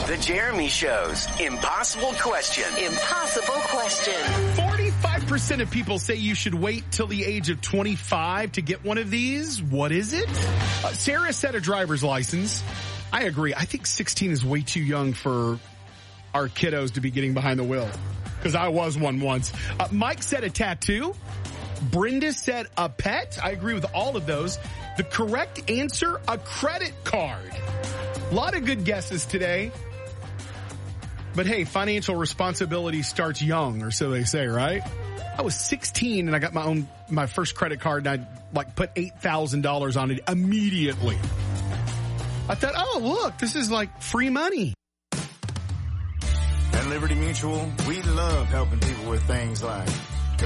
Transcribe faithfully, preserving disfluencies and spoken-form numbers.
The Jeremy Show's Impossible Question. Impossible Question. forty-five percent of people say you should wait till the age of twenty-five to get one of these. What is it? Uh, Sarah said a driver's license. I agree. I think sixteen is way too young for our kiddos to be getting behind the wheel, because I was one once. Uh, Mike said a tattoo. Brenda said a pet. I agree with all of those. The correct answer, a credit card. A lot of good guesses today. But hey, financial responsibility starts young, or so they say, right? I was sixteen and I got my own, my first credit card, and I like put eight thousand dollars on it immediately. I thought, oh, look, this is like free money. At Liberty Mutual, we love helping people with things like